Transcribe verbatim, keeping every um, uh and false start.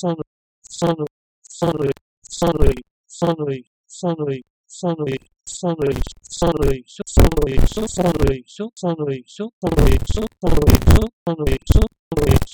sanduíche, sanduíche, sanduíche, sanduíche, sanduíche, sanduíche, sanduíche, sanduíche, sanduíche, sanduíche, sanduíche, sanduíche, sanduíche, sanduíche, sanduíche,